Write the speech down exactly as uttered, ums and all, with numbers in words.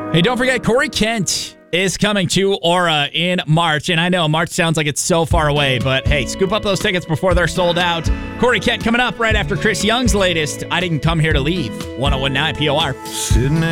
Hey, don't forget, Corey Kent is coming to Aura in March. And I know March sounds like it's so far away, but hey, scoop up those tickets before they're sold out. Corey Kent coming up right after Chris Young's latest I Didn't Come Here to Leave. one oh one point nine P O R. Sitting